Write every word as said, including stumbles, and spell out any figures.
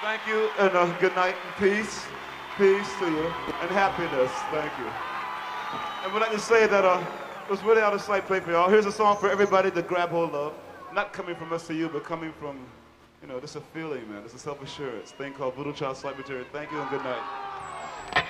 Thank you, and uh, good night and peace. Peace to you, and happiness. Thank you. And we'd like to say that uh, it was really out of sight play for y'all. Here's a song for everybody to grab hold of. Not coming from us to you, but coming from, you know, just a feeling, man. It's a self-assurance thing called Voodoo Child Slight Material. Thank you and good night.